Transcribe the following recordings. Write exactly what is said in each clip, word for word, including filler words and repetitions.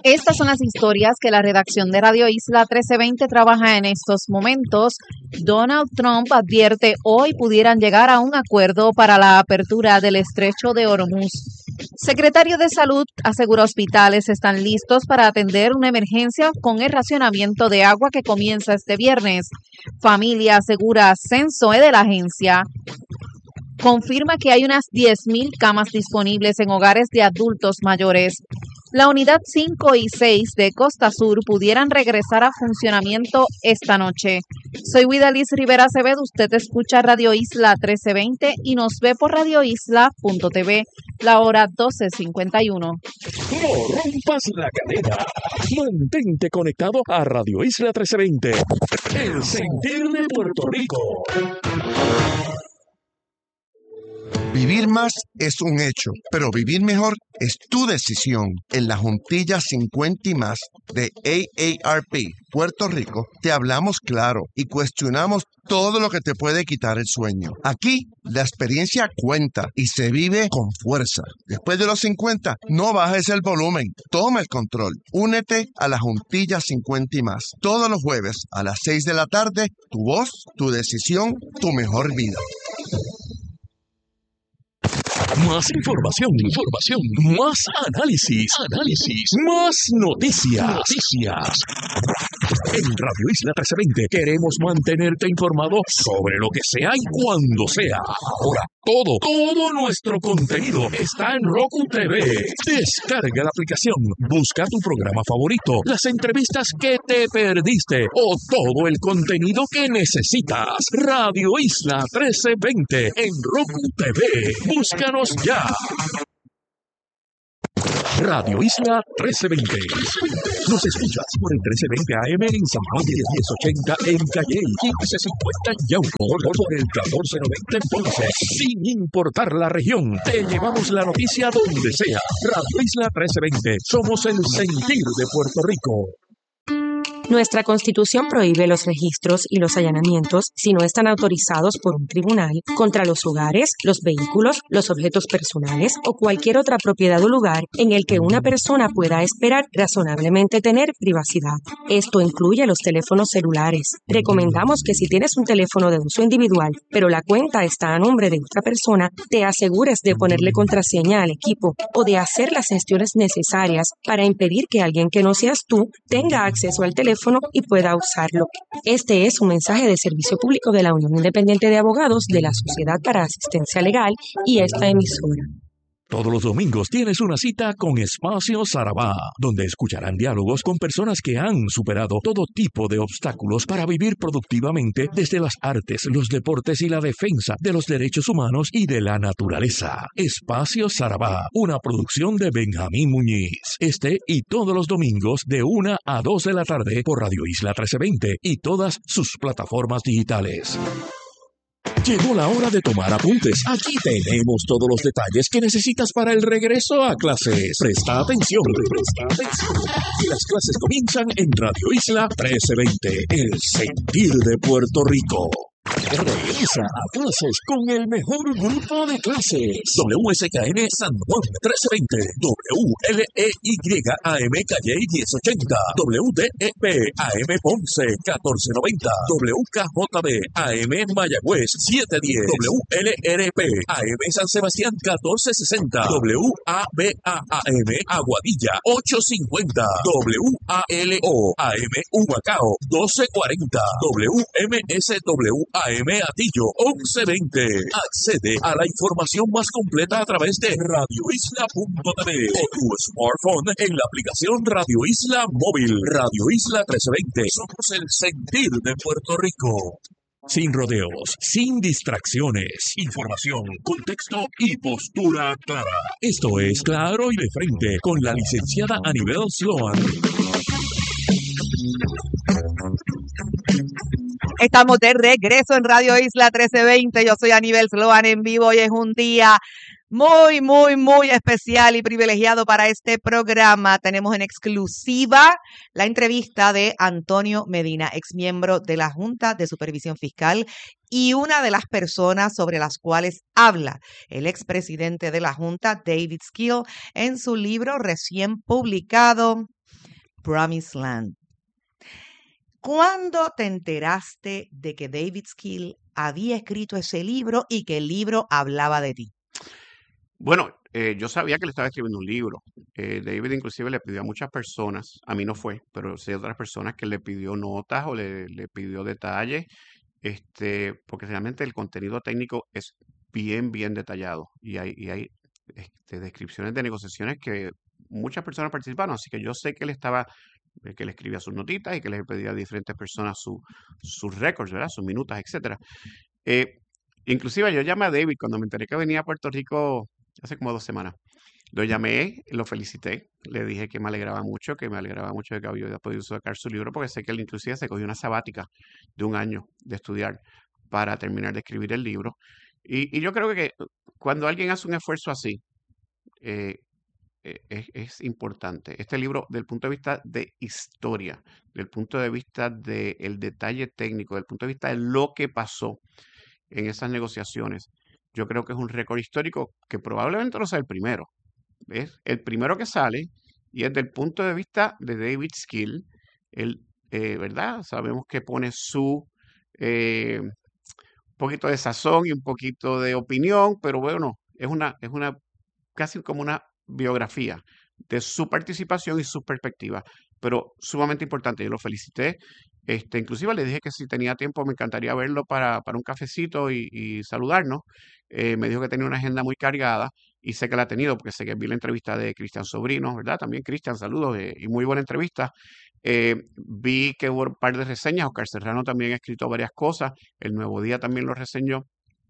Estas son las historias que la redacción de Radio Isla trece veinte trabaja en estos momentos. Donald Trump advierte hoy pudieran llegar a un acuerdo para la apertura del estrecho de Hormuz. Secretario de Salud asegura hospitales están listos para atender una emergencia con el racionamiento de agua que comienza este viernes. Familia asegura ascenso de la agencia. Confirma que hay unas diez mil camas disponibles en hogares de adultos mayores. La unidad cinco y seis de Costa Sur pudieran regresar a funcionamiento esta noche. Soy Widaliz Rivera Acevedo, usted escucha Radio Isla trece veinte y nos ve por radio isla punto t v, la hora doce cincuenta y uno. No rompas la cadena. Mantente conectado a Radio Isla trece veinte, el sentir de Puerto Rico. Vivir más es un hecho, pero vivir mejor es tu decisión. En la Juntilla cincuenta y más de A A R P Puerto Rico te hablamos claro y cuestionamos todo lo que te puede quitar el sueño. Aquí la experiencia cuenta y se vive con fuerza. Después de los cincuenta, no bajes el volumen, toma el control. Únete a la Juntilla cincuenta y más. Todos los jueves a las seis de la tarde, tu voz, tu decisión, tu mejor vida. Más información, información, más análisis, análisis, más noticias, noticias. En Radio Isla trece veinte queremos mantenerte informado sobre lo que sea y cuando sea. Ahora, todo, todo nuestro contenido está en Roku T V. Descarga la aplicación, busca tu programa favorito, las entrevistas que te perdiste o todo el contenido que necesitas. Radio Isla trece veinte en Roku T V. Búscanos ya. Radio Isla trece veinte. Nos escuchas por el trece veinte A M en San Juan, diez ochenta en Calle, quince cincuenta en Yauco, por el catorce noventa en Ponce. Sin importar la región, te llevamos la noticia donde sea. Radio Isla trece veinte. Somos el sentir de Puerto Rico. Nuestra Constitución prohíbe los registros y los allanamientos si no están autorizados por un tribunal contra los hogares, los vehículos, los objetos personales o cualquier otra propiedad o lugar en el que una persona pueda esperar razonablemente tener privacidad. Esto incluye los teléfonos celulares. Recomendamos que si tienes un teléfono de uso individual, pero la cuenta está a nombre de otra persona, te asegures de ponerle contraseña al equipo o de hacer las gestiones necesarias para impedir que alguien que no seas tú tenga acceso al teléfono y pueda usarlo. Este es un mensaje de servicio público de la Unión Independiente de Abogados de la Sociedad para Asistencia Legal y esta emisora. Todos los domingos tienes una cita con Espacio Sarabá, donde escucharán diálogos con personas que han superado todo tipo de obstáculos para vivir productivamente desde las artes, los deportes y la defensa de los derechos humanos y de la naturaleza. Espacio Sarabá, una producción de Benjamín Muñiz. Este y todos los domingos de una a dos de la tarde por Radio Isla trece veinte y todas sus plataformas digitales. Llegó la hora de tomar apuntes. Aquí tenemos todos los detalles que necesitas para el regreso a clases. Presta atención, presta atención. Y las clases comienzan en Radio Isla trece veinte, el sentir de Puerto Rico. Regresa a clases con el mejor grupo de clases. W S K N San Juan trece veinte, W L E Y A M Calle diez ochenta, W D E P A M Ponce catorce noventa, W K J B A M Mayagüez siete diez, W L R P A M San Sebastián catorce sesenta, W A B A A M Aguadilla ocho cincuenta, W A L O A M Humacao doce cuarenta, W M S W A M Atillo once veinte. Accede a la información más completa a través de radio isla punto t v o tu smartphone en la aplicación Radio Isla Móvil. Radio Isla trece veinte. Somos el sentir de Puerto Rico. Sin rodeos, sin distracciones, información, contexto y postura clara. Esto es Claro y de Frente con la licenciada Anibel Sloan. Estamos de regreso en Radio Isla trece veinte. Yo soy Anibel Sloan en vivo y es un día muy, muy, muy especial y privilegiado para este programa. Tenemos en exclusiva la entrevista de Antonio Medina, exmiembro de la Junta de Supervisión Fiscal y una de las personas sobre las cuales habla el expresidente de la Junta, David Skeel, en su libro recién publicado, Promised Land. ¿Cuándo te enteraste de que David Skill había escrito ese libro y que el libro hablaba de ti? Bueno, eh, yo sabía que le estaba escribiendo un libro. Eh, David inclusive le pidió a muchas personas, a mí no fue, pero sí a otras personas que le pidió notas o le, le pidió detalles, este, porque realmente el contenido técnico es bien, bien detallado y hay, y hay este, descripciones de negociaciones que muchas personas participaron, así que yo sé que él estaba, eh, que le escribía sus notitas y que le pedía a diferentes personas su, sus récords, ¿verdad? Sus minutas, etcétera. Eh, inclusive yo llamé a David cuando me enteré que venía a Puerto Rico hace como dos semanas. Lo llamé, lo felicité, le dije que me alegraba mucho, que me alegraba mucho de que había podido sacar su libro, porque sé que él inclusive se cogió una sabática de un año de estudiar para terminar de escribir el libro. Y, y yo creo que cuando alguien hace un esfuerzo así, eh, eh, es, es importante. Este libro, del punto de vista de historia, del punto de vista del detalle técnico, del punto de vista de lo que pasó en esas negociaciones, yo creo que es un récord histórico que probablemente no sea el primero. Es el primero que sale y es del punto de vista de David Skill, él, eh, ¿verdad? Sabemos que pone su eh, poquito de sazón y un poquito de opinión, pero bueno, es una, es una casi como una biografía de su participación y su perspectiva, pero sumamente importante. Yo lo felicité. Este, inclusive le dije que si tenía tiempo me encantaría verlo para, para un cafecito y, y saludarnos. Eh, me dijo que tenía una agenda muy cargada y sé que la ha tenido porque sé que vi la entrevista de Cristian Sobrino, ¿verdad? También Cristian, saludos eh, y muy buena entrevista. Eh, vi que hubo un par de reseñas. Oscar Serrano también ha escrito varias cosas. El Nuevo Día también lo reseñó.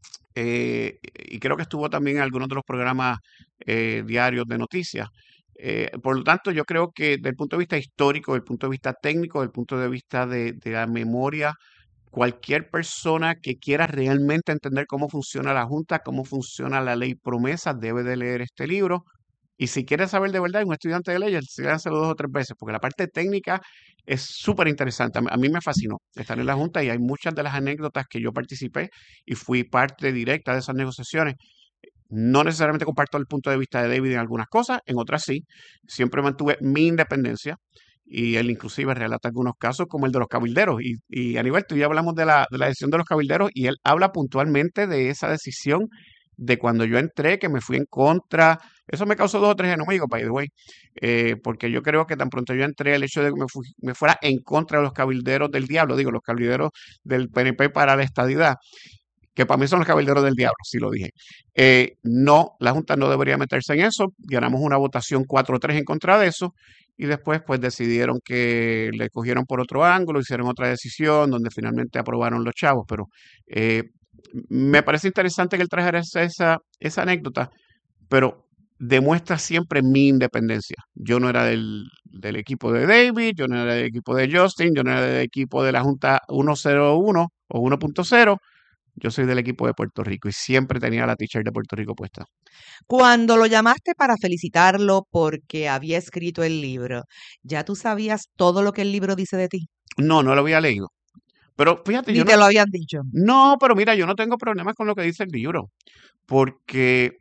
Eh, y creo que estuvo también en algunos de los programas eh, diarios de noticias. Eh, por lo tanto, yo creo que desde el punto de vista histórico, desde el punto de vista técnico, desde el punto de vista de, de la memoria, cualquier persona que quiera realmente entender cómo funciona la Junta, cómo funciona la ley promesa, debe de leer este libro. Y si quiere saber de verdad, un estudiante de leyes, léanselo dos o tres veces, porque la parte técnica es súper interesante. A mí, a mí me fascinó estar en la Junta y hay muchas de las anécdotas que yo participé y fui parte directa de esas negociaciones. No necesariamente comparto el punto de vista de David en algunas cosas, en otras sí. Siempre mantuve mi independencia y él inclusive relata algunos casos como el de los cabilderos. Y, y Aníbal, tú y yo hablamos de la, de la decisión de los cabilderos y él habla puntualmente de esa decisión de cuando yo entré, que me fui en contra. Eso me causó dos o tres enemigos, by the way, eh, porque yo creo que tan pronto yo entré, el hecho de que me, fui, me fuera en contra de los cabilderos del diablo, digo, los cabilderos del P N P para la estadidad, que para mí son los cabilderos del diablo, sí lo dije. Eh, no, la Junta no debería meterse en eso. Ganamos una votación cuatro tres en contra de eso y después pues decidieron que le cogieron por otro ángulo, hicieron otra decisión donde finalmente aprobaron los chavos, pero eh, me parece interesante que él trajera esa, esa, esa anécdota, pero demuestra siempre mi independencia. Yo no era del, del equipo de David, yo no era del equipo de Justin, yo no era del equipo de la Junta ciento uno o uno punto cero. Yo soy del equipo de Puerto Rico y siempre tenía la t-shirt de Puerto Rico puesta. Cuando lo llamaste para felicitarlo porque había escrito el libro, ¿ya tú sabías todo lo que el libro dice de ti? No, no lo había leído. Pero fíjate, Ni yo te no, lo habían dicho. No, pero mira, yo no tengo problemas con lo que dice el libro. Porque,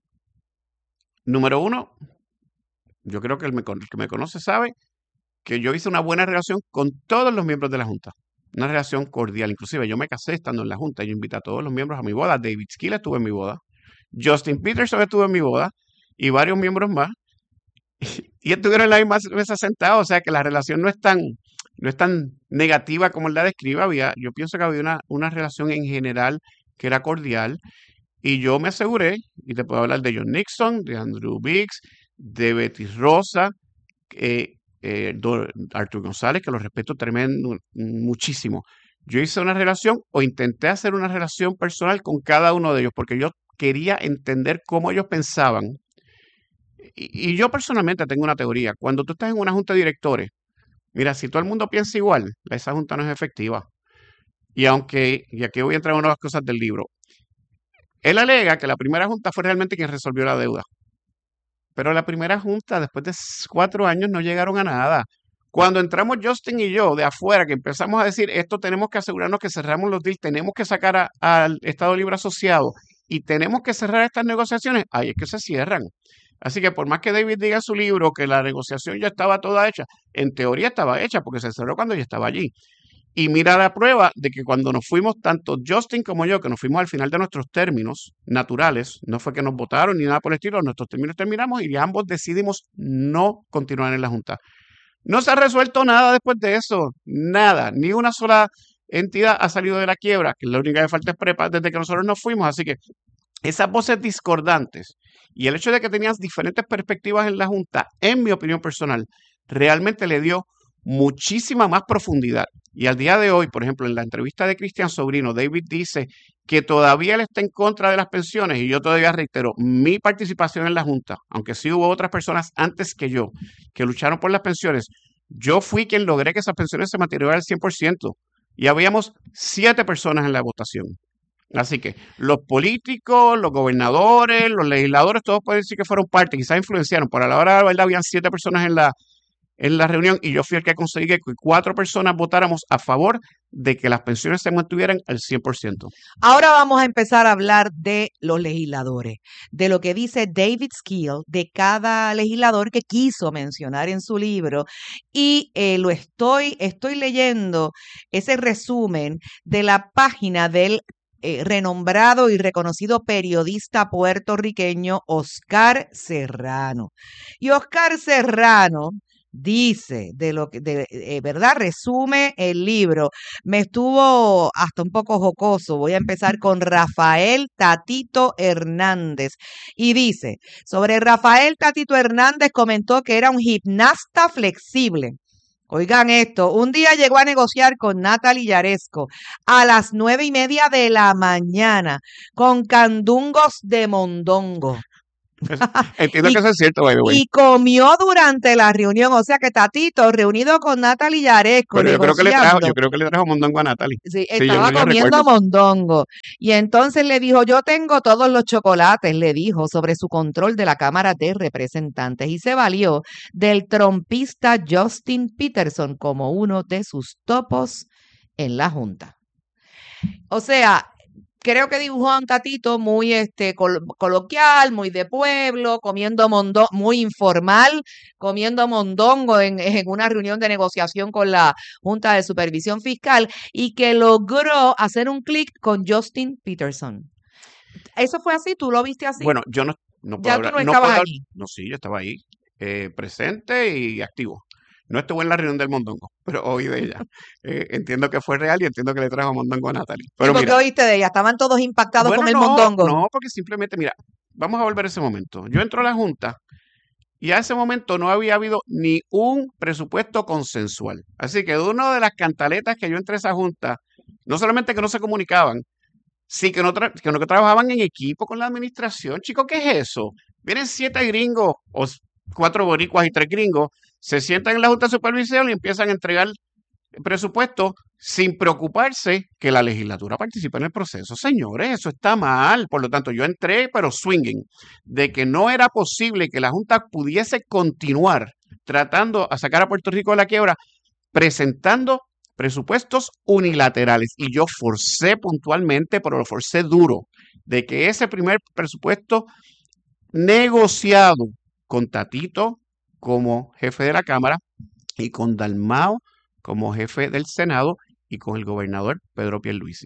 número uno, yo creo que el, me, el que me conoce sabe que yo hice una buena relación con todos los miembros de la Junta. Una relación cordial. Inclusive yo me casé estando en la Junta. Yo invité a todos los miembros a mi boda. David Skill estuvo en mi boda. Justin Peterson estuvo en mi boda. Y varios miembros más. Y estuvieron en la misma mesa sentados. O sea que la relación no es tan, no es tan negativa como él la describe. Había, yo pienso que había una, una relación en general que era cordial. Y yo me aseguré, y te puedo hablar de John Nixon, de Andrew Biggs, de Betty Rosa, eh, eh, Arthur González, que los respeto tremendo, muchísimo. Yo hice una relación o intenté hacer una relación personal con cada uno de ellos porque yo quería entender cómo ellos pensaban. Y, y yo personalmente tengo una teoría. Cuando tú estás en una junta de directores, mira, si todo el mundo piensa igual, esa junta no es efectiva. Y aunque, y aquí voy a entrar en una de las cosas del libro, él alega que la primera junta fue realmente quien resolvió la deuda. Pero la primera junta, después de cuatro años, no llegaron a nada. Cuando entramos Justin y yo de afuera, que empezamos a decir, esto tenemos que asegurarnos que cerramos los deals, tenemos que sacar al Estado Libre Asociado y tenemos que cerrar estas negociaciones, ahí es que se cierran. Así que por más que David diga en su libro que la negociación ya estaba toda hecha, en teoría estaba hecha porque se cerró cuando ya estaba allí. Y mira la prueba de que cuando nos fuimos, tanto Justin como yo, que nos fuimos al final de nuestros términos naturales, no fue que nos votaron ni nada por el estilo, nuestros términos terminamos y ambos decidimos no continuar en la Junta. No se ha resuelto nada después de eso, nada, ni una sola entidad ha salido de la quiebra, que la única que falta es prepa desde que nosotros nos fuimos, así que esas voces discordantes y el hecho de que tenías diferentes perspectivas en la Junta, en mi opinión personal, realmente le dio muchísima más profundidad. Y al día de hoy, por ejemplo, en la entrevista de Cristian Sobrino, David dice que todavía él está en contra de las pensiones y yo todavía reitero mi participación en la Junta, aunque sí hubo otras personas antes que yo que lucharon por las pensiones. Yo fui quien logré que esas pensiones se mantuvieran al cien por ciento y habíamos siete personas en la votación. Así que los políticos, los gobernadores, los legisladores, todos pueden decir que fueron parte, quizás influenciaron, pero a la hora de la verdad habían siete personas en la en la reunión y yo fui el que conseguí que cuatro personas votáramos a favor de que las pensiones se mantuvieran al cien por ciento. Ahora vamos a empezar a hablar de los legisladores, de lo que dice David Skeel, de cada legislador que quiso mencionar en su libro y eh, lo estoy, estoy leyendo ese resumen de la página del eh, renombrado y reconocido periodista puertorriqueño Oscar Serrano. Y Oscar Serrano dice, de lo que, de eh, verdad, resume el libro. Me estuvo hasta un poco jocoso. Voy a empezar con Rafael Tatito Hernández. Y dice, sobre Rafael Tatito Hernández comentó que era un gimnasta flexible. Oigan esto, un día llegó a negociar con Natalie Yaresco a las nueve y media de la mañana con candungos de mondongo. Entiendo y, que eso es cierto, by the way. Y comió durante la reunión, o sea que Tatito, reunido con Natalie Yaresco, Pero yo creo que le trajo, yo creo que le trajo mondongo a Natalie. Sí, Sí, estaba yo- yo comiendo recuerdo. mondongo. Y entonces le dijo, yo tengo todos los chocolates, le dijo, sobre su control de la Cámara de Representantes. Y se valió del trompista Justin Peterson como uno de sus topos en la Junta. O sea, creo que dibujó a un Tatito muy este col- coloquial, muy de pueblo, comiendo mondongo, muy informal, comiendo mondongo en, en una reunión de negociación con la Junta de Supervisión Fiscal y que logró hacer un clic con Justin Peterson. ¿Eso fue así? ¿Tú lo viste así? Bueno, yo no, no puedo ya tú hablar. no no estabas puedo- allí. No, sí, yo estaba ahí, eh, presente y activo. No estuve en la reunión del mondongo, pero oí de ella. Eh, entiendo que fue real y entiendo que le trajo mondongo a Natalie. ¿Y Pero por qué mira, oíste de ella? Estaban todos impactados bueno, con el no, mondongo. no, porque simplemente, mira, vamos a volver a ese momento. Yo entro a la Junta y a ese momento no había habido ni un presupuesto consensual. Así que de una de las cantaletas que yo entré a esa Junta, no solamente que no se comunicaban, sí que no, tra- que no que trabajaban en equipo con la administración. Chico, ¿qué es eso? Vienen siete gringos o s- cuatro boricuas y tres gringos, se sientan en la Junta de Supervisión y empiezan a entregar presupuesto sin preocuparse que la legislatura participe en el proceso. Señores, eso está mal. Por lo tanto, yo entré, pero swinging, de que no era posible que la Junta pudiese continuar tratando a sacar a Puerto Rico de la quiebra, presentando presupuestos unilaterales. Y yo forcé puntualmente, pero lo forcé duro, de que ese primer presupuesto negociado con Tatito como jefe de la Cámara y con Dalmau como jefe del Senado y con el gobernador Pedro Pierluisi.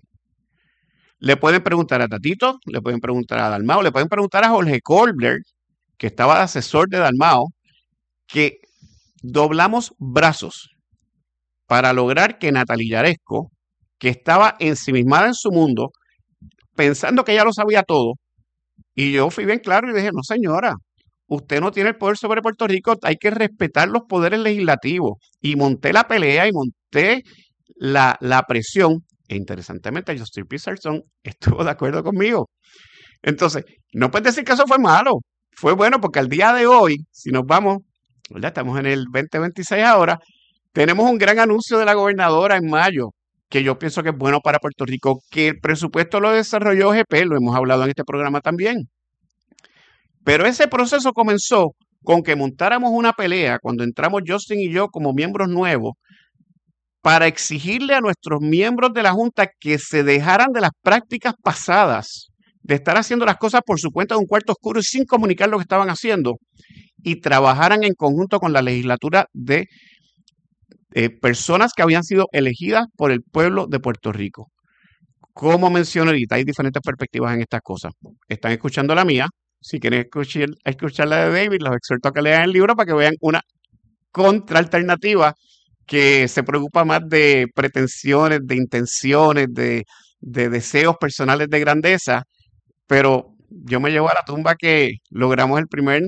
Le pueden preguntar a Tatito, le pueden preguntar a Dalmau, le pueden preguntar a Jorge Colbert, que estaba de asesor de Dalmau, que doblamos brazos para lograr que Natalie Yaresco, que estaba ensimismada en su mundo, pensando que ella lo sabía todo, y yo fui bien claro y dije, no señora, usted no tiene el poder sobre Puerto Rico, hay que respetar los poderes legislativos. Y monté la pelea y monté la, la presión. E interesantemente, Justin Peterson estuvo de acuerdo conmigo. Entonces, no puedes decir que eso fue malo. Fue bueno porque al día de hoy, si nos vamos, ¿verdad? Estamos en el veinte veintiséis ahora, tenemos un gran anuncio de la gobernadora en mayo, que yo pienso que es bueno para Puerto Rico, que el presupuesto lo desarrolló G P, lo hemos hablado en este programa también. Pero ese proceso comenzó con que montáramos una pelea cuando entramos Justin y yo como miembros nuevos para exigirle a nuestros miembros de la Junta que se dejaran de las prácticas pasadas de estar haciendo las cosas por su cuenta de un cuarto oscuro y sin comunicar lo que estaban haciendo, y trabajaran en conjunto con la legislatura de eh, personas que habían sido elegidas por el pueblo de Puerto Rico. Como mencioné ahorita, hay diferentes perspectivas en estas cosas. Están escuchando la mía. Si quieren escuchar, escuchar la de David, los exhorto a que lean el libro para que vean una contraalternativa que se preocupa más de pretensiones, de intenciones, de, de deseos personales de grandeza. Pero yo me llevo a la tumba que logramos el primer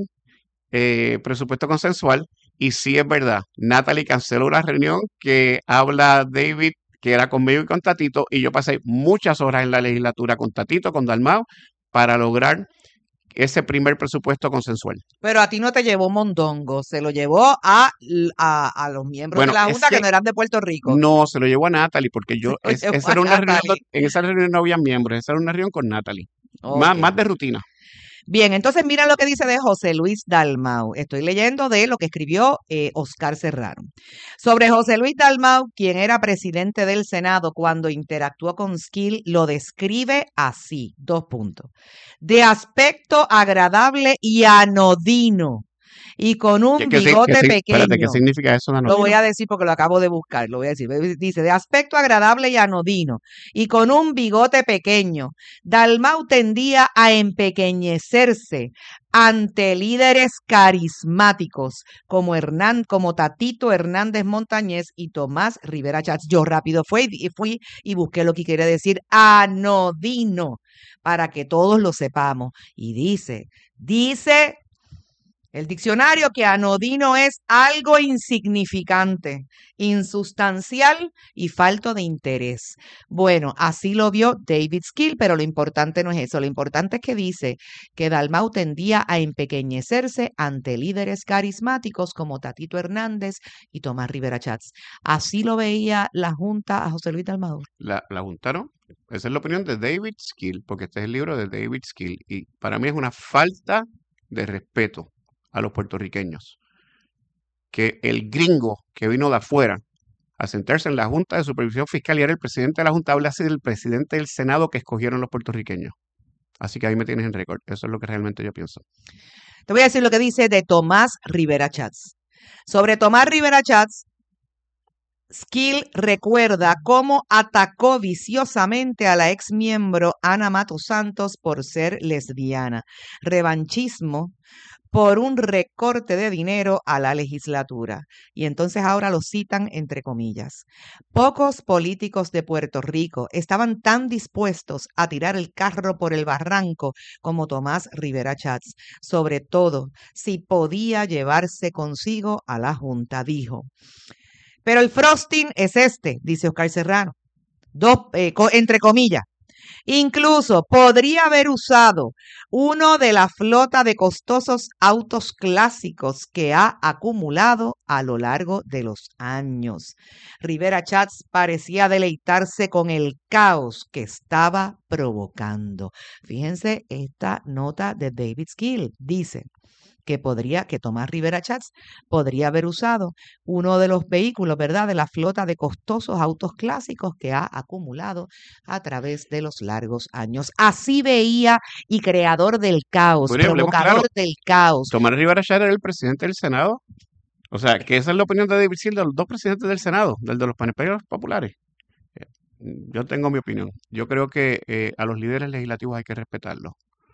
eh, presupuesto consensual. Y sí es verdad, Natalie canceló una reunión que habla David, que era conmigo y con Tatito, y yo pasé muchas horas en la legislatura con Tatito, con Dalmau, para lograr ese primer presupuesto consensual. Pero a ti no te llevó mondongo, se lo llevó a, a, a los miembros Bueno, de la es Junta que, que no eran de Puerto Rico. No, se lo llevó a Natalie, porque yo, Se lo es- llevó esa a era una reunión, Natalie. do- en esa reunión no había miembros, esa era una reunión con Natalie. Más, Ok. más de rutina. Bien, entonces mira lo que dice de José Luis Dalmau. Estoy leyendo de lo que escribió eh, Oscar Serrano. Sobre José Luis Dalmau, quien era presidente del Senado cuando interactuó con Skill, lo describe así, dos puntos. De aspecto agradable y anodino, y con un ¿Qué, qué, si- bigote qué si- espérate, ¿qué pequeño. significa eso de Lo voy anodino? a decir porque lo acabo de buscar, lo voy a decir. Dice, de aspecto agradable y anodino, y con un bigote pequeño, Dalmau tendía a empequeñecerse ante líderes carismáticos como Hernán, como Tatito Hernández Montañez y Tomás Rivera Chats. Yo rápido fui y fui y busqué lo que quiere decir anodino, para que todos lo sepamos. Y dice, dice el diccionario que anodino es algo insignificante, insustancial y falto de interés. Bueno, así lo vio David Skill, pero lo importante no es eso. Lo importante es que dice que Dalmau tendía a empequeñecerse ante líderes carismáticos como Tatito Hernández y Tomás Rivera Chats. Así lo veía la Junta a José Luis Dalmau. La, la juntaron. Esa es la opinión de David Skill, porque este es el libro de David Skill. Y para mí es una falta de respeto a los puertorriqueños que el gringo que vino de afuera a sentarse en la Junta de Supervisión Fiscal y era el presidente de la Junta, habla así del presidente del Senado que escogieron los puertorriqueños. Así que ahí me tienes en récord. Eso es lo que realmente yo pienso. Te voy a decir lo que dice de Tomás Rivera Chats. Sobre Tomás Rivera Chats, Skill recuerda cómo atacó viciosamente a la ex miembro Ana Mato Santos por ser lesbiana. Revanchismo por un recorte de dinero a la legislatura. Y entonces ahora lo citan entre comillas. Pocos políticos de Puerto Rico estaban tan dispuestos a tirar el carro por el barranco como Tomás Rivera Chats, sobre todo si podía llevarse consigo a la Junta, dijo. Pero el frosting es este, dice Oscar Serrano, dos, eh, co- entre comillas. Incluso podría haber usado uno de la flota de costosos autos clásicos que ha acumulado a lo largo de los años. Rivera Chats parecía deleitarse con el caos que estaba provocando. Fíjense esta nota de David Skill. Dice que podría, que Tomás Rivera Chats podría haber usado uno de los vehículos, ¿verdad?, de la flota de costosos autos clásicos que ha acumulado a través de los largos años. Así veía y creador del caos, Bueno, hablemos provocador claro. del caos. Tomás Rivera Chats era el presidente del Senado. O sea, que esa es la opinión de David Skill de los dos presidentes del Senado, del de los paneperos populares. Eh, Yo tengo mi opinión. Yo creo que eh, a los líderes legislativos hay que respetarlos.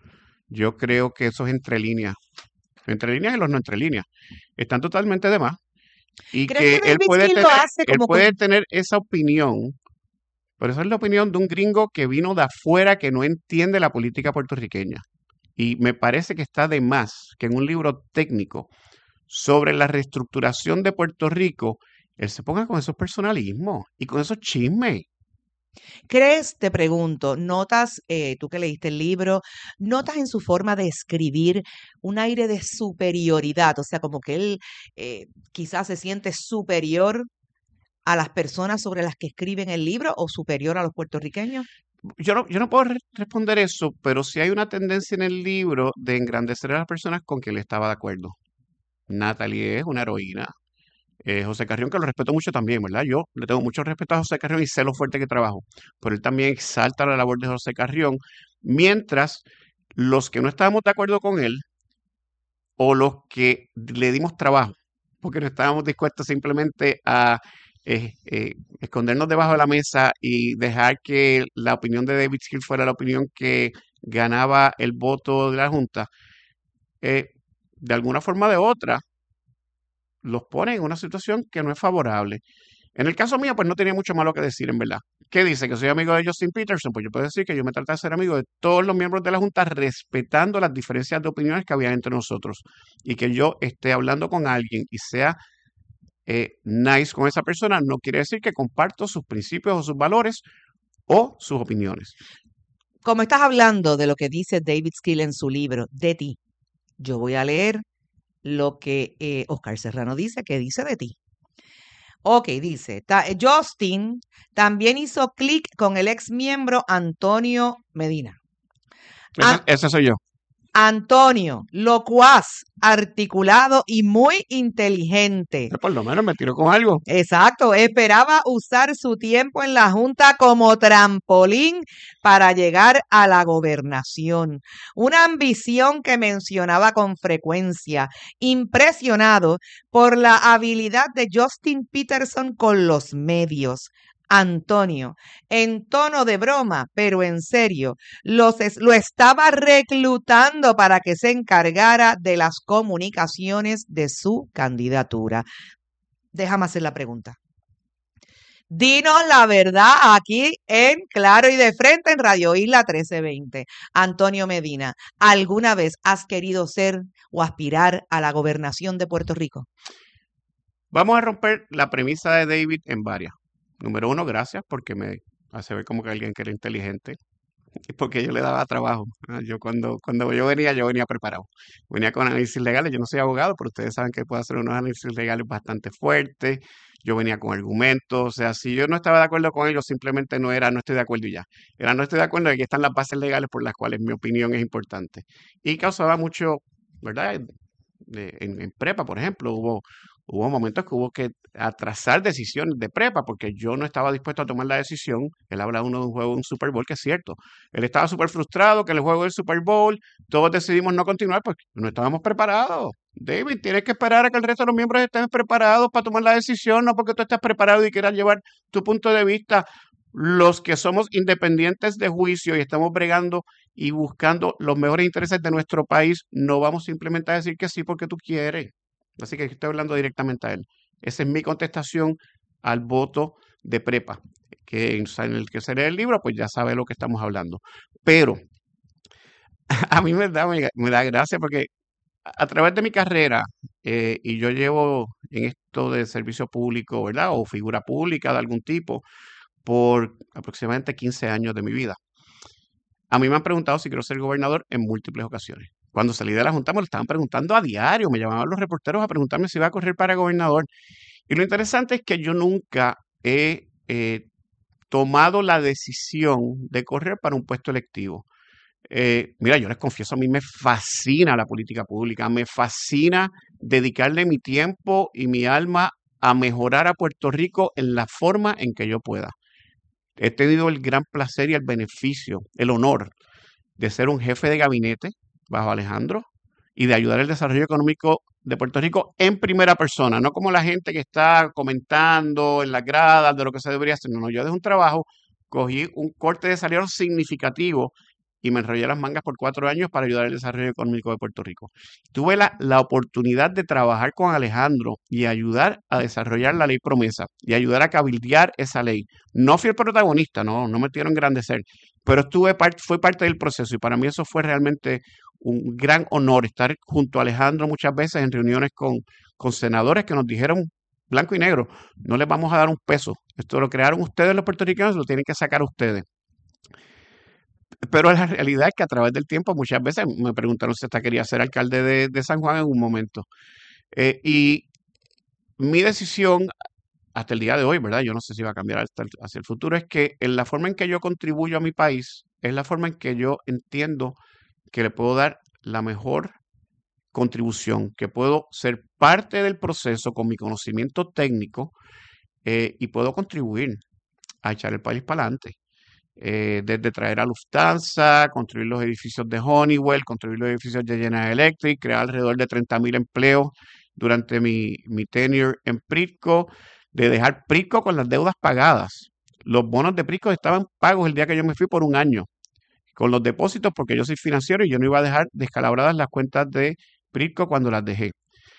Yo creo que esos entre líneas, entre líneas y los no entre líneas, están totalmente de más. Y ¿Crees que que él David puede Skill lo tener, hace él como puede con- tener esa opinión, pero esa es la opinión de un gringo que vino de afuera que no entiende la política puertorriqueña. Y me parece que está de más que en un libro técnico sobre la reestructuración de Puerto Rico, él se ponga con esos personalismos y con esos chismes. ¿Crees, te pregunto, notas, eh, tú que leíste el libro, notas en su forma de escribir un aire de superioridad? O sea, como que él eh, quizás se siente superior a las personas sobre las que escriben el libro o superior a los puertorriqueños. Yo no, yo no puedo re- responder eso, pero sí hay una tendencia en el libro de engrandecer a las personas con quien él estaba de acuerdo. Natalie es una heroína. Eh, José Carrión, que lo respeto mucho también, ¿verdad? Yo le tengo mucho respeto a José Carrión y sé lo fuerte que trabajo, pero él también exalta la labor de José Carrión mientras los que no estábamos de acuerdo con él o los que le dimos trabajo, porque no estábamos dispuestos simplemente a eh, eh, escondernos debajo de la mesa y dejar que la opinión de David Skill fuera la opinión que ganaba el voto de la Junta, eh, de alguna forma o de otra, los pone en una situación que no es favorable. En el caso mío, pues no tenía mucho malo que decir, en verdad. ¿Qué dice? ¿Que soy amigo de Justin Peterson? Pues yo puedo decir que yo me traté de ser amigo de todos los miembros de la Junta, respetando las diferencias de opiniones que había entre nosotros. Y que yo esté hablando con alguien y sea eh, nice con esa persona, no quiere decir que comparto sus principios o sus valores o sus opiniones. Como estás hablando de lo que dice David Skill en su libro, de ti, yo voy a leer lo que eh, Oscar Serrano dice, que dice de ti. Ok, dice, ta- Justin también hizo clic con el ex miembro Antonio Medina. Ese, An- ese soy yo. Antonio, locuaz, articulado y muy inteligente. Por lo menos me tiró con algo. Exacto, esperaba usar su tiempo en la Junta como trampolín para llegar a la gobernación. Una ambición que mencionaba con frecuencia, impresionado por la habilidad de Justin Peterson con los medios. Antonio, en tono de broma, pero en serio, los es- lo estaba reclutando para que se encargara de las comunicaciones de su candidatura. Déjame hacer la pregunta. Dinos la verdad aquí en Claro y de Frente en Radio Isla trece veinte. Antonio Medina, ¿alguna vez has querido ser o aspirar a la gobernación de Puerto Rico? Vamos a romper la premisa de David en varias. Número uno, gracias, porque me hace ver como que alguien que era inteligente. Porque yo le daba trabajo. Ah, Yo cuando, cuando yo venía, yo venía preparado. Venía con análisis legales. Yo no soy abogado, pero ustedes saben que puedo hacer unos análisis legales bastante fuertes. Yo venía con argumentos. O sea, si yo no estaba de acuerdo con ellos, simplemente no era no estoy de acuerdo y ya. Era no estoy de acuerdo y aquí están las bases legales por las cuales mi opinión es importante. Y causaba mucho, ¿verdad? De- en, en prepa, por ejemplo, hubo, hubo momentos que hubo que atrasar decisiones de prepa porque yo no estaba dispuesto a tomar la decisión. Él habla uno de un juego de un Super Bowl, que es cierto. Él estaba súper frustrado que el juego del Super Bowl, todos decidimos no continuar porque no estábamos preparados. David, tienes que esperar a que el resto de los miembros estén preparados para tomar la decisión, no porque tú estés preparado y quieras llevar tu punto de vista. Los que somos independientes de juicio y estamos bregando y buscando los mejores intereses de nuestro país, no vamos simplemente a decir que sí porque tú quieres. Así que estoy hablando directamente a él. Esa es mi contestación al voto de prepa, que en en el que se lee el libro, pues ya sabe lo que estamos hablando. Pero a mí me da, me, me da gracia porque a, a través de mi carrera, eh, y yo llevo en esto de servicio público, ¿verdad? O figura pública de algún tipo, por aproximadamente quince años de mi vida. A mí me han preguntado si quiero ser gobernador en múltiples ocasiones. Cuando salí de la Junta me lo estaban preguntando a diario, me llamaban los reporteros a preguntarme si iba a correr para gobernador. Y lo interesante es que yo nunca he eh, tomado la decisión de correr para un puesto electivo. Eh, mira, yo les confieso, a mí me fascina la política pública, me fascina dedicarle mi tiempo y mi alma a mejorar a Puerto Rico en la forma en que yo pueda. He tenido el gran placer y el beneficio, el honor de ser un jefe de gabinete bajo Alejandro y de ayudar el desarrollo económico de Puerto Rico en primera persona, no como la gente que está comentando en las gradas de lo que se debería hacer. No, no, yo desde un trabajo cogí un corte de salario significativo y me enrollé las mangas por cuatro años para ayudar el desarrollo económico de Puerto Rico. Tuve la, la oportunidad de trabajar con Alejandro y ayudar a desarrollar la ley promesa y ayudar a cabildear esa ley. No fui el protagonista, no, no me quiero engrandecer, pero estuve part, fue parte del proceso y para mí eso fue realmente un gran honor estar junto a Alejandro muchas veces en reuniones con, con senadores que nos dijeron blanco y negro, no les vamos a dar un peso, esto lo crearon ustedes los puertorriqueños, lo tienen que sacar ustedes. Pero la realidad es que a través del tiempo muchas veces me preguntaron si hasta quería ser alcalde de, de San Juan en un momento. Eh, y mi decisión hasta el día de hoy, ¿verdad? Yo no sé si va a cambiar hasta el- hacia el futuro, es que en la forma en que yo contribuyo a mi país es la forma en que yo entiendo que le puedo dar la mejor contribución, que puedo ser parte del proceso con mi conocimiento técnico eh, y puedo contribuir a echar el país para adelante. eh, desde traer a Lufthansa, construir los edificios de Honeywell, construir los edificios de General Electric, crear alrededor de treinta mil empleos durante mi, mi tenure en Prisco, de dejar Prisco con las deudas pagadas. Los bonos de Prisco estaban pagos el día que yo me fui por un año, con los depósitos, porque yo soy financiero y yo no iba a dejar descalabradas las cuentas de Prisco cuando las dejé.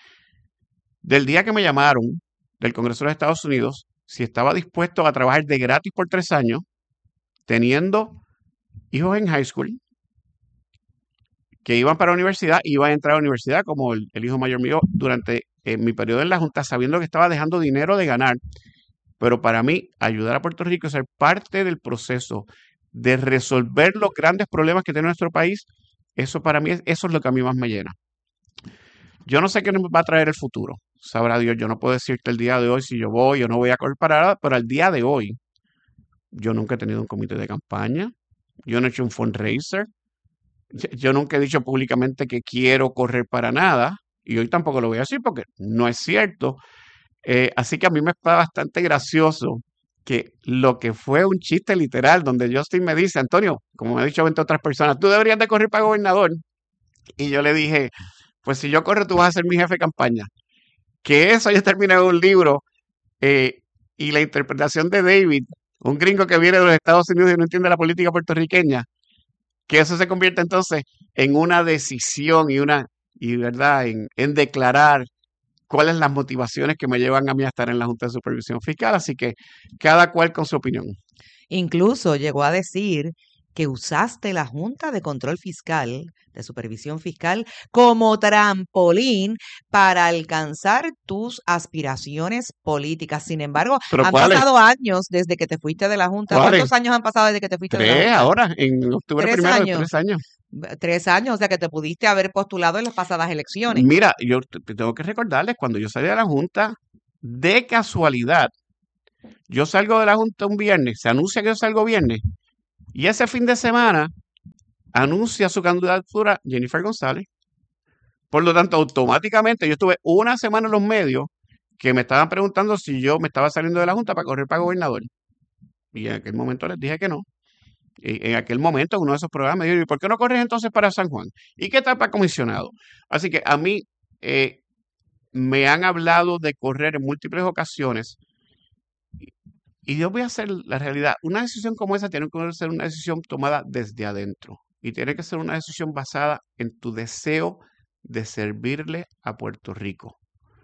Del día que me llamaron del Congreso de los Estados Unidos, si estaba dispuesto a trabajar de gratis por tres años, teniendo hijos en high school, que iban para la universidad, iban a entrar a la universidad como el, el hijo mayor mío durante eh, mi periodo en la Junta, sabiendo que estaba dejando dinero de ganar. Pero para mí, ayudar a Puerto Rico, ser parte del proceso de resolver los grandes problemas que tiene nuestro país, eso para mí, eso es lo que a mí más me llena. Yo no sé qué nos va a traer el futuro, sabrá Dios. Yo no puedo decirte el día de hoy si yo voy o no voy a correr para nada, pero al día de hoy, yo nunca he tenido un comité de campaña, yo no he hecho un fundraiser, yo nunca he dicho públicamente que quiero correr para nada, y hoy tampoco lo voy a decir porque no es cierto. Eh, así que a mí me está bastante gracioso que lo que fue un chiste literal, donde Justin me dice, Antonio, como me ha dicho veinte otras personas, tú deberías de correr para gobernador. Y yo le dije, pues si yo corro, tú vas a ser mi jefe de campaña. Que eso ya terminé en un libro, eh, y la interpretación de David, un gringo que viene de los Estados Unidos y no entiende la política puertorriqueña, que eso se convierte entonces en una decisión y una, y verdad, en, en declarar cuáles las motivaciones que me llevan a mí a estar en la Junta de Supervisión Fiscal. Así que cada cual con su opinión. Incluso llegó a decir que usaste la Junta de Control Fiscal, de Supervisión Fiscal, como trampolín para alcanzar tus aspiraciones políticas. Sin embargo, ¿Pero han cuáles? pasado años desde que te fuiste de la Junta. ¿Cuáles? ¿Cuántos años han pasado desde que te fuiste de la Tres Junta? ahora, en octubre ¿Tres primero, años? tres años. Tres años, o sea que te pudiste haber postulado en las pasadas elecciones. Mira, yo te te tengo que recordarles, cuando yo salí de la Junta, de casualidad, yo salgo de la Junta un viernes, se anuncia que yo salgo viernes, y ese fin de semana anuncia su candidatura Jennifer González. Por lo tanto, automáticamente yo estuve una semana en los medios que me estaban preguntando si yo me estaba saliendo de la Junta para correr para gobernador. Y en aquel momento les dije que no. Y en aquel momento, en uno de esos programas, me dijo, ¿y por qué no corres entonces para San Juan? ¿Y qué tal para comisionado? Así que a mí eh, me han hablado de correr en múltiples ocasiones. Y yo voy a hacer la realidad. Una decisión como esa tiene que ser una decisión tomada desde adentro. Y tiene que ser una decisión basada en tu deseo de servirle a Puerto Rico.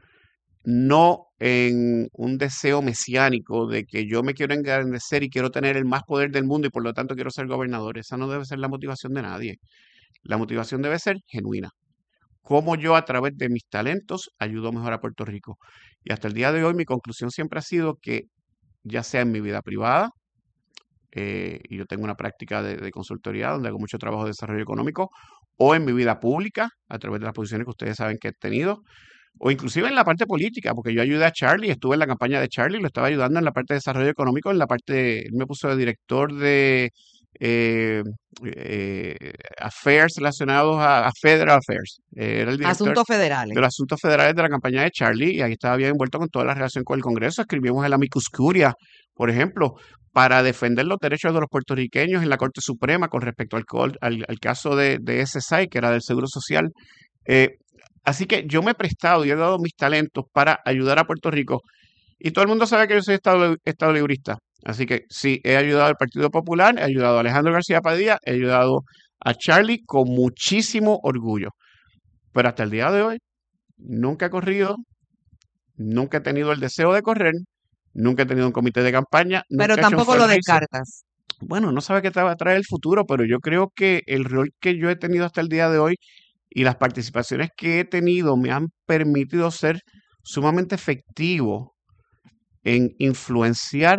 No en un deseo mesiánico de que yo me quiero engrandecer y quiero tener el más poder del mundo y por lo tanto quiero ser gobernador. Esa no debe ser la motivación de nadie. La motivación debe ser genuina. Cómo yo a través de mis talentos ayudo mejor a Puerto Rico. Y hasta el día de hoy mi conclusión siempre ha sido que ya sea en mi vida privada, eh, y yo tengo una práctica de, de consultoría donde hago mucho trabajo de desarrollo económico, o en mi vida pública, a través de las posiciones que ustedes saben que he tenido, o inclusive en la parte política, porque yo ayudé a Charlie, estuve en la campaña de Charlie, lo estaba ayudando en la parte de desarrollo económico, en la parte, él me puso de director de eh, eh, affairs relacionados a, a Federal Affairs. Eh, era el director Asuntos federales. de los asuntos federales de la campaña de Charlie, y ahí estaba bien envuelto con toda la relación con el Congreso. Escribimos el amicus curiae, por ejemplo, para defender los derechos de los puertorriqueños en la Corte Suprema con respecto al, al, al caso de, de S S I, que era del Seguro Social. Eh, así que yo me he prestado y he dado mis talentos para ayudar a Puerto Rico. Y todo el mundo sabe que yo soy estado, estado librista. Así que sí, he ayudado al Partido Popular, he ayudado a Alejandro García Padilla, he ayudado a Charlie con muchísimo orgullo. Pero hasta el día de hoy, nunca he corrido, nunca he tenido el deseo de correr, nunca he tenido un comité de campaña. Pero tampoco lo descartas. Bueno, no sabe qué te va a traer el futuro, pero yo creo que el rol que yo he tenido hasta el día de hoy y las participaciones que he tenido me han permitido ser sumamente efectivo en influenciar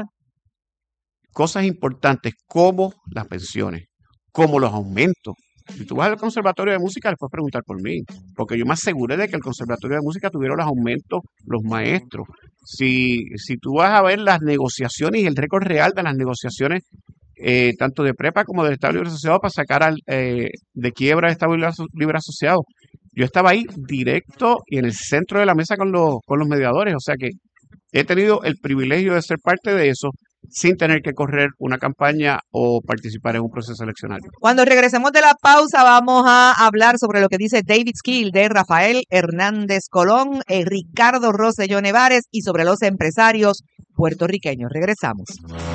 cosas importantes como las pensiones, como los aumentos. Si tú vas al Conservatorio de Música, les puedes preguntar por mí, porque yo me aseguré de que el Conservatorio de Música tuviera los aumentos, los maestros. Si, si tú vas a ver las negociaciones y el récord real de las negociaciones, eh, tanto de prepa como del Estado Libre Asociado, para sacar al, eh, de quiebra al Estado Libre Asociado, yo estaba ahí directo y en el centro de la mesa con los, con los mediadores, o sea que he tenido el privilegio de ser parte de eso. sin tener que correr una campaña o participar en un proceso eleccionario. Cuando regresemos de la pausa vamos a hablar sobre lo que dice David Skill de Rafael Hernández Colón, eh, Ricardo Rosselló Nevares y sobre los empresarios puertorriqueños. Regresamos.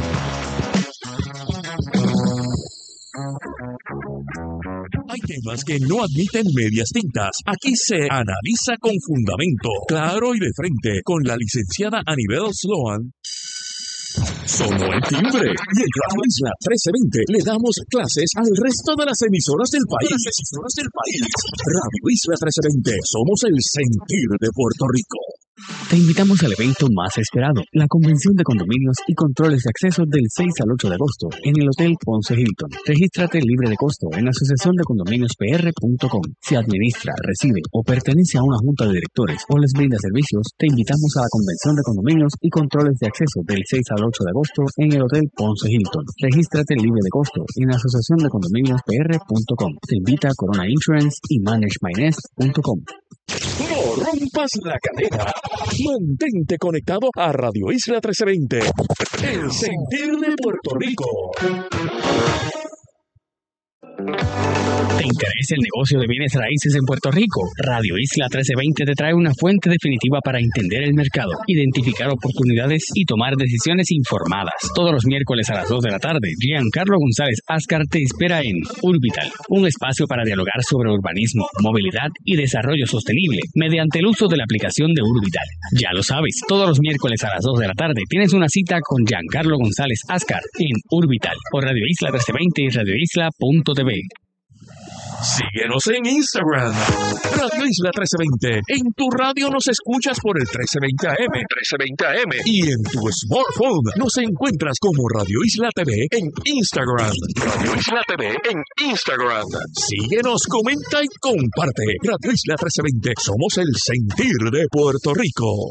Hay temas que no admiten medias tintas. Aquí se analiza con fundamento, claro y de frente, con la licenciada Anibel Sloan. Sonó el timbre y en Radio Isla trece veinte le damos clases al resto de las emisoras del país. Las emisoras del país. Radio Isla trece veinte, somos el sentir de Puerto Rico. Te invitamos al evento más esperado, la Convención de Condominios y Controles de Acceso del seis al ocho de agosto en el Hotel Ponce Hilton. Regístrate libre de costo en asociación de condominios p r punto com. Si administra, reside o pertenece a una junta de directores o les brinda servicios, te invitamos a la Convención de Condominios y Controles de Acceso del seis al ocho de agosto en el Hotel Ponce Hilton. Regístrate libre de costo en asociación de condominios p r punto com. Te invita Corona Insurance y manage my nest punto com. No rompas la cadena. Mantente conectado a Radio Isla trece veinte. El sentir de Puerto Rico. ¿Te interesa el negocio de bienes raíces en Puerto Rico? Radio Isla trece veinte te trae una fuente definitiva para entender el mercado, identificar oportunidades y tomar decisiones informadas. Todos los miércoles a las dos de la tarde, Giancarlo González Ascar te espera en Urbital, un espacio para dialogar sobre urbanismo, movilidad y desarrollo sostenible mediante el uso de la aplicación de Urbital. Ya lo sabes, todos los miércoles a las dos de la tarde tienes una cita con Giancarlo González Ascar en Urbital por Radio Isla trece veinte y radio isla punto t v. Síguenos en Instagram, Radio Isla trece veinte. En tu radio nos escuchas por el trece veinte A M, trece veinte A M. Y en tu smartphone nos encuentras como Radio Isla T V en Instagram. Radio Isla T V en Instagram. Síguenos, comenta y comparte. Radio Isla trece veinte. Somos el sentir de Puerto Rico.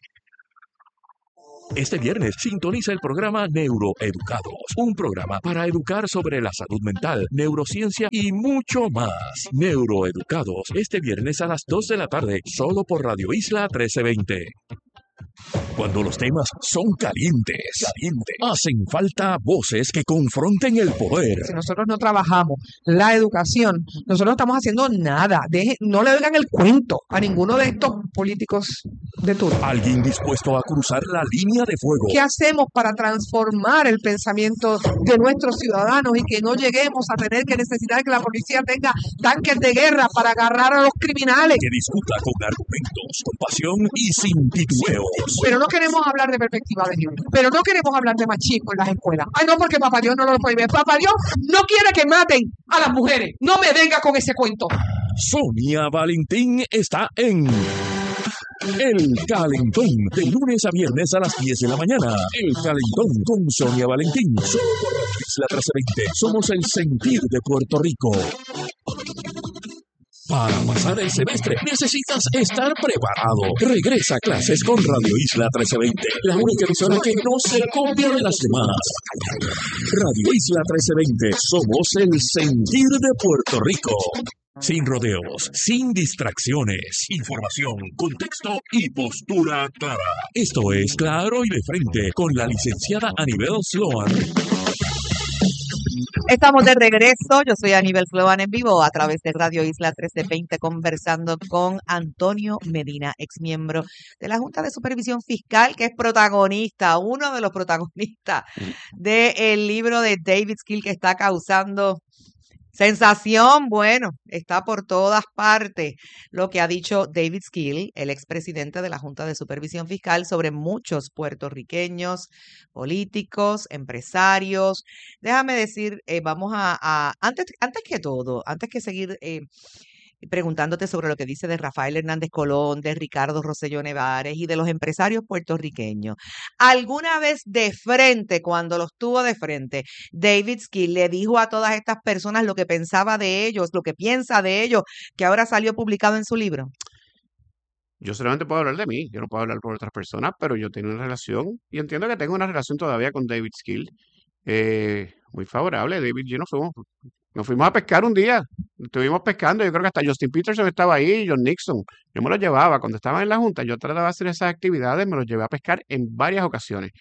Este viernes sintoniza el programa Neuroeducados, un programa para educar sobre la salud mental, neurociencia y mucho más. Neuroeducados, este viernes a las dos de la tarde, solo por Radio Isla trece veinte. Cuando los temas son calientes, calientes, hacen falta voces que confronten el poder. Si nosotros no trabajamos la educación, nosotros no estamos haciendo nada. Deje, no le oigan el cuento a ninguno de estos políticos de turno. Alguien dispuesto a cruzar la línea de fuego. ¿Qué hacemos para transformar el pensamiento de nuestros ciudadanos y que no lleguemos a tener que necesitar que la policía tenga tanques de guerra para agarrar a los criminales? Que discuta con argumentos, con pasión y sin titubeos. Pero no queremos hablar de perspectiva de género. Pero no queremos hablar de machismo en las escuelas. Ay, no, porque Papá Dios no lo prohíbe. Papá Dios no quiere que maten a las mujeres. No me venga con ese cuento. Sonia Valentín está en El Calentón, de lunes a viernes a las diez de la mañana. El Calentón con Sonia Valentín. Solo por Radio Isla trece veinte. Somos el sentir de Puerto Rico. Para pasar el semestre necesitas estar preparado. Regresa a clases con Radio Isla trece veinte, la única emisora que no se copia de las demás. Radio Isla trece veinte, somos el sentir de Puerto Rico. Sin rodeos, sin distracciones, información, contexto y postura clara. Esto es Claro y de Frente con la licenciada Anibel Sloan. Estamos de regreso, yo soy Anibel Sloan en vivo a través de Radio Isla trece veinte conversando con Antonio Medina, exmiembro de la Junta de Supervisión Fiscal, que es protagonista, uno de los protagonistas del libro de David Skill que está causando sensación. Bueno, está por todas partes lo que ha dicho David Skill, el expresidente de la Junta de Supervisión Fiscal, sobre muchos puertorriqueños, políticos, empresarios. Déjame decir, eh, vamos a, a antes, antes que todo, antes que seguir eh, preguntándote sobre lo que dice de Rafael Hernández Colón, de Ricardo Rosselló Nevares y de los empresarios puertorriqueños. ¿Alguna vez de frente, cuando los tuvo de frente, David Skill le dijo a todas estas personas lo que pensaba de ellos, lo que piensa de ellos, que ahora salió publicado en su libro? Yo solamente puedo hablar de mí, yo no puedo hablar por otras personas, pero yo tengo una relación y entiendo que tengo una relación todavía con David Skill eh, muy favorable. David y yo nos fuimos, nos fuimos a pescar un día, estuvimos pescando, yo creo que hasta Justin Peterson estaba ahí, John Nixon, yo me los llevaba, cuando estaban en la Junta, yo trataba de hacer esas actividades, me los llevé a pescar en varias ocasiones.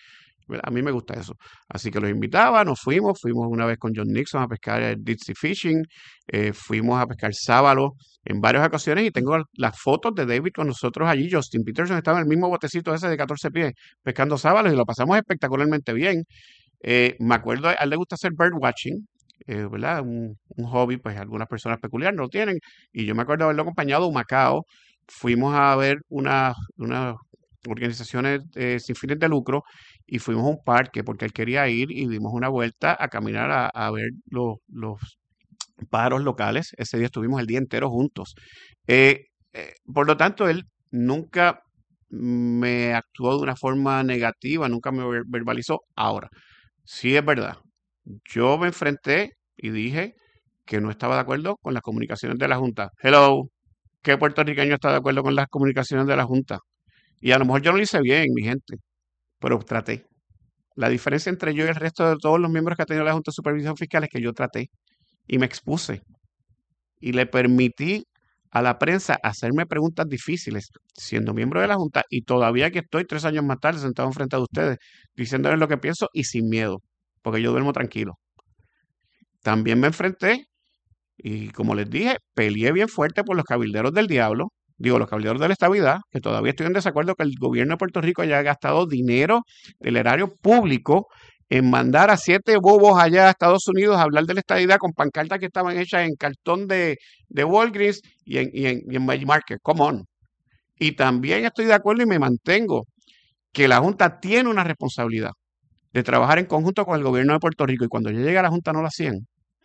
A mí me gusta eso. Así que los invitaba, nos fuimos, fuimos una vez con John Nixon a pescar el Deep Sea Fishing, eh, fuimos a pescar sábalo en varias ocasiones y tengo las fotos de David con nosotros allí. Justin Peterson estaba en el mismo botecito ese de catorce pies pescando sábalos y lo pasamos espectacularmente bien. Eh, me acuerdo, a él le gusta hacer bird watching, eh, ¿verdad? Un, un hobby, pues algunas personas peculiares no lo tienen. Y yo me acuerdo haberlo acompañado a Humacao. Fuimos a ver unas una organizaciones eh, sin fines de lucro y fuimos a un parque porque él quería ir y dimos una vuelta a caminar a, a ver los, los pájaros locales. Ese día estuvimos el día entero juntos. Eh, eh, por lo tanto, él nunca me actuó de una forma negativa, nunca me ver- verbalizó. Ahora, sí es verdad, yo me enfrenté y dije que no estaba de acuerdo con las comunicaciones de la Junta. Hello, ¿qué puertorriqueño está de acuerdo con las comunicaciones de la Junta? Y a lo mejor yo no lo hice bien, mi gente, pero traté. La diferencia entre yo y el resto de todos los miembros que ha tenido la Junta de Supervisión Fiscal es que yo traté y me expuse y le permití a la prensa hacerme preguntas difíciles, siendo miembro de la Junta, y todavía que estoy tres años más tarde sentado enfrente de ustedes, diciéndoles lo que pienso y sin miedo, porque yo duermo tranquilo. También me enfrenté y, como les dije, peleé bien fuerte por los cabilderos del diablo, digo, los cabilderos de la estabilidad, que todavía estoy en desacuerdo que el gobierno de Puerto Rico haya gastado dinero del erario público en mandar a siete bobos allá a Estados Unidos a hablar de la estadidad con pancartas que estaban hechas en cartón de, de Walgreens y en, y en, y en Magic Market. Come on. Y también estoy de acuerdo y me mantengo que la Junta tiene una responsabilidad de trabajar en conjunto con el gobierno de Puerto Rico, y cuando yo llegué a la Junta no lo hacían.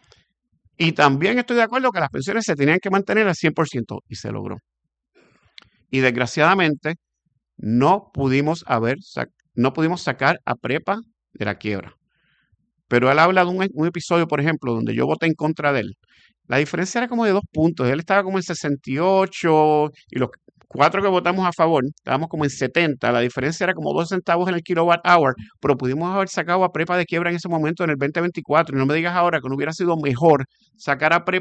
Y también estoy de acuerdo que las pensiones se tenían que mantener al cien por ciento y se logró. Y desgraciadamente no pudimos haber sac- no pudimos sacar a Prepa de la quiebra. Pero él habla de un, un episodio, por ejemplo, donde yo voté en contra de él. La diferencia era como de dos puntos. Él estaba como en sesenta y ocho y los cuatro que votamos a favor estábamos como en setenta. La diferencia era como dos centavos en el kilowatt hour, pero pudimos haber sacado a Prepa de quiebra en ese momento en el veinte veinticuatro. Y no me digas ahora que no hubiera sido mejor sacar a Prepa